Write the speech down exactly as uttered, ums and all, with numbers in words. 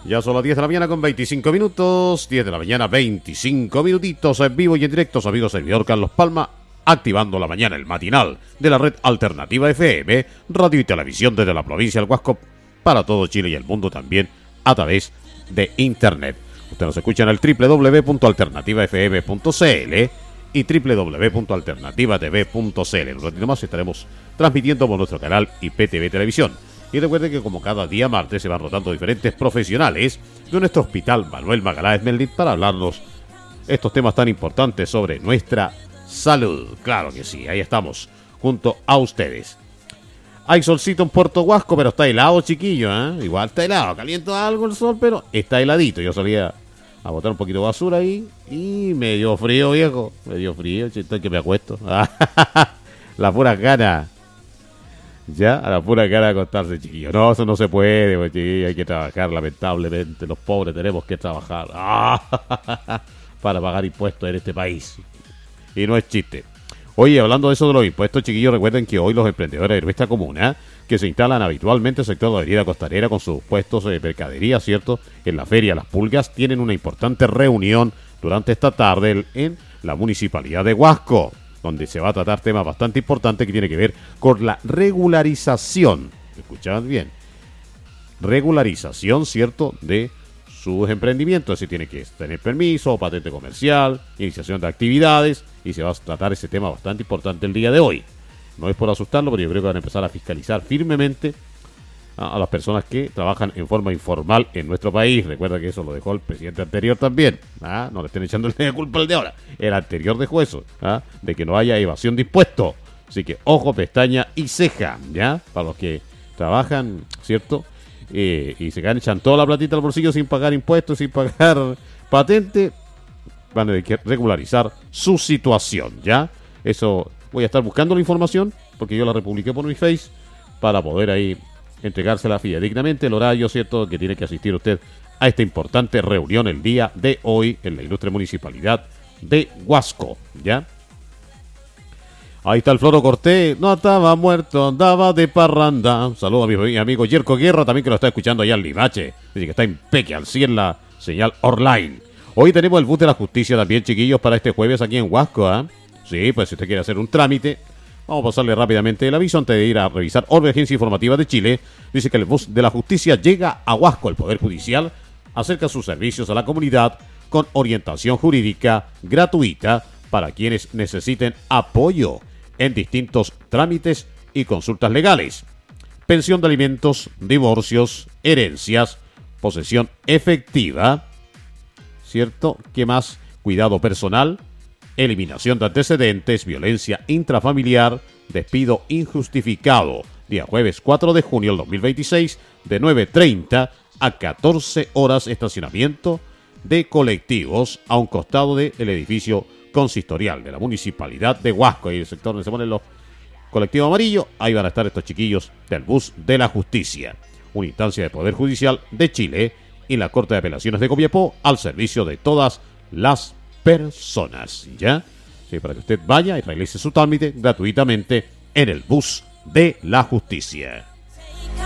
Ya son las diez de la mañana con veinticinco minutos, diez de la mañana, veinticinco minutitos en vivo y en directo, su amigo servidor Carlos Palma, activando la mañana el matinal de la red alternativa F M, radio y televisión desde la provincia del Huasco, para todo Chile y el mundo también a través de internet. Usted nos escucha en el doble u doble u doble u punto alternativa f m punto c l y doble u doble u doble u punto alternativa t v punto c l. En un ratito más estaremos transmitiendo por nuestro canal I P T V Televisión. Y recuerden que como cada día martes se van rotando diferentes profesionales de nuestro hospital Manuel Magaláes Meldit para hablarnos estos temas tan importantes sobre nuestra salud. Claro que sí, ahí estamos, junto a ustedes. Hay solcito en Puerto Huasco, pero está helado, chiquillo, ¿eh? Igual está helado, calienta algo el sol, pero está heladito. Yo salía a botar un poquito de basura ahí y me dio frío, viejo. Me dio frío, estoy que me acuesto. La pura gana. Ya, a la pura cara de acostarse, chiquillo. No, eso no se puede, pues, chiquillo. Hay que trabajar, lamentablemente. Los pobres tenemos que trabajar para pagar impuestos en este país. Y no es chiste. Oye, hablando de eso de los impuestos, chiquillos, recuerden que hoy los emprendedores de nuestra comuna, que se instalan habitualmente en el sector de la avenida costanera con sus puestos de mercadería, ¿cierto? En la feria Las Pulgas, tienen una importante reunión durante esta tarde en la municipalidad de Huasco, donde se va a tratar temas bastante importantes que tiene que ver con la regularización. ¿Escuchaban bien? Regularización, ¿cierto?, de sus emprendimientos. Así tiene que tener permiso, patente comercial, iniciación de actividades, y se va a tratar ese tema bastante importante el día de hoy. No es por asustarlo, pero yo creo que van a empezar a fiscalizar firmemente a, a las personas que trabajan en forma informal en nuestro país. Recuerda que eso lo dejó el presidente anterior también. ¿Ah? No le estén echando la culpa al de ahora. El anterior dejó eso, ¿ah? De que no haya evasión de impuestos. Así que ojo, pestaña y ceja, ¿ya? Para los que trabajan, ¿cierto? Eh, y se echan toda la platita al bolsillo sin pagar impuestos, sin pagar patente, van a tener que regularizar su situación, ¿ya? Eso voy a estar buscando la información, porque yo la republiqué por mi Face, para poder ahí entregársela fidedignamente, el horario, ¿cierto?, que tiene que asistir usted a esta importante reunión el día de hoy en la ilustre municipalidad de Huasco, ¿ya? Ahí está el Floro Cortés, no estaba muerto, andaba de parranda. Saludos a mi amigo Yerko Guerra, también que lo está escuchando allá en Limache. Dice que está en Peque, al cien la señal online. Hoy tenemos el bus de la justicia también, chiquillos, para este jueves aquí en Huasco, ¿eh? Sí, pues si usted quiere hacer un trámite, vamos a pasarle rápidamente el aviso antes de ir a revisar Orbe, Agencia Informativa de Chile. Dice que el bus de la justicia llega a Huasco. El Poder Judicial acerca sus servicios a la comunidad con orientación jurídica gratuita para quienes necesiten apoyo en distintos trámites y consultas legales. Pensión de alimentos, divorcios, herencias, posesión efectiva, ¿cierto? ¿Qué más? Cuidado personal, eliminación de antecedentes, violencia intrafamiliar, despido injustificado. Día jueves cuatro de junio del dos mil veintiséis, de nueve treinta a catorce horas, estacionamiento de colectivos a un costado del edificio consistorial de la municipalidad de Huasco. Ahí el sector donde se ponen los colectivos amarillos, ahí van a estar estos chiquillos del bus de la justicia, una instancia de Poder Judicial de Chile y la Corte de Apelaciones de Copiapó al servicio de todas las personas, ¿ya? Sí, para que usted vaya y realice su trámite gratuitamente en el bus de la justicia.